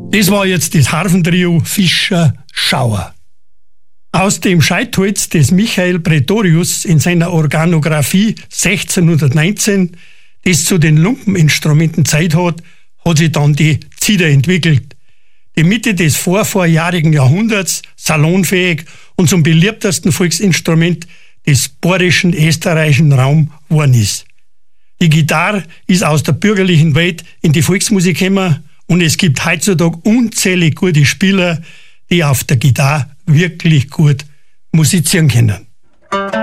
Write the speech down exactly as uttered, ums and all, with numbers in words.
Das war jetzt das Harfentrio Fischer Schauer. Aus dem Scheitholz des Michael Pretorius in seiner Organographie sechzehnhundertneunzehn, das zu den Lumpeninstrumenten Zeit hat, hat sich dann die Zieder entwickelt, die Mitte des vorvorjährigen Jahrhunderts salonfähig und zum beliebtesten Volksinstrument des bayerischen, österreichischen Raum geworden ist. Die Gitarre ist aus der bürgerlichen Welt in die Volksmusik gekommen und es gibt heutzutage unzählige gute Spieler, die auf der Gitarre wirklich gut musizieren können.